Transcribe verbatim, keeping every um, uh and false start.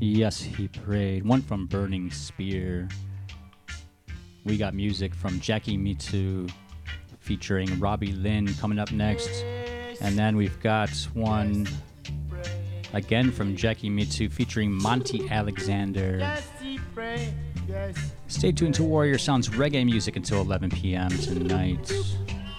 Yes, he prayed. One from Burning Spear. We got music from Jackie Mittoo featuring Robbie Lynn coming up next. And then we've got one again from Jackie Mittoo featuring Monty Alexander. Stay tuned to Warrior Sounds reggae music until eleven p.m. tonight.